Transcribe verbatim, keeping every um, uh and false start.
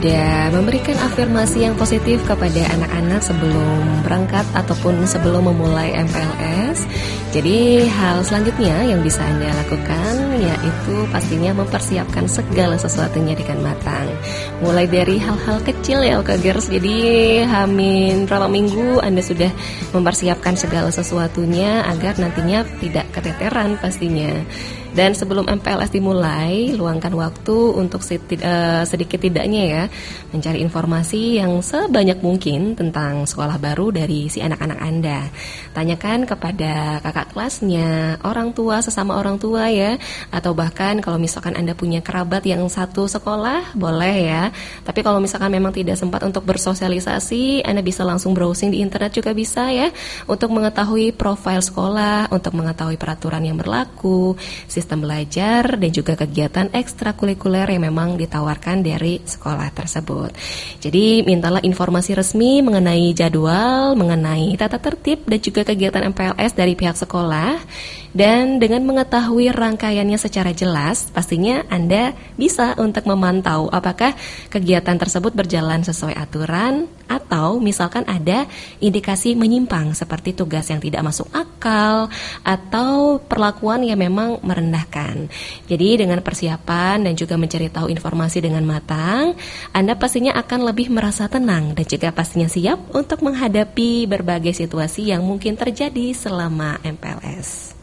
Ya, memberikan afirmasi yang positif kepada anak-anak sebelum berangkat ataupun sebelum memulai M P L S. Jadi hal selanjutnya yang bisa Anda lakukan yaitu pastinya mempersiapkan segala sesuatunya dengan matang. Mulai dari hal-hal kecil ya Okagers. Jadi hamin berapa minggu Anda sudah mempersiapkan segala sesuatunya agar nantinya tidak keteteran pastinya. Dan sebelum M P L S dimulai, luangkan waktu untuk sedikit tidaknya ya mencari informasi yang sebanyak mungkin tentang sekolah baru dari si anak-anak Anda. Tanyakan kepada kakak kelasnya, orang tua sesama orang tua ya, atau bahkan kalau misalkan Anda punya kerabat yang satu sekolah, boleh ya. Tapi kalau misalkan memang tidak sempat untuk bersosialisasi, Anda bisa langsung browsing di internet juga bisa ya, untuk mengetahui profil sekolah, untuk mengetahui peraturan yang berlaku, sistem belajar, dan juga kegiatan ekstrakurikuler yang memang ditawarkan dari sekolah tersebut. Jadi mintalah informasi resmi mengenai jadwal, mengenai tata tertib dan juga kegiatan M P L S dari pihak sekolah. Dan dengan mengetahui rangkaiannya secara jelas, pastinya Anda bisa untuk memantau apakah kegiatan tersebut berjalan sesuai aturan atau misalkan ada indikasi menyimpang seperti tugas yang tidak masuk akal atau perlakuan yang memang merendahkan. Jadi dengan persiapan dan juga mencari tahu informasi dengan matang, Anda pastinya akan lebih merasa tenang dan juga pastinya siap untuk menghadapi berbagai situasi yang mungkin terjadi selama M P L S.